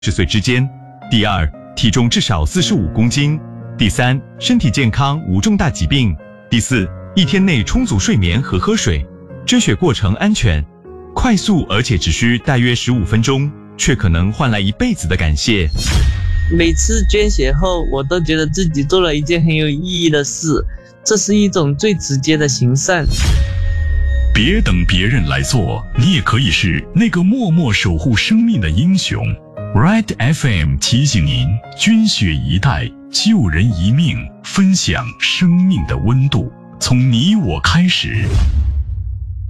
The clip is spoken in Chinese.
岁之间。第二，体重至少45公斤。第三，身体健康，无重大疾病。第四，一天内充足睡眠和喝水。捐血过程安全、快速，而且只需大约15分钟，却可能换来一辈子的感谢。 每次捐血后，我都觉得自己做了一件很有意义的事，这是一种最直接的行善。 别等别人来做，你也可以是那个默默守护生命的英雄。Red FM 提醒您：捐血一代，救人一命，分享生命的温度，从你我开始。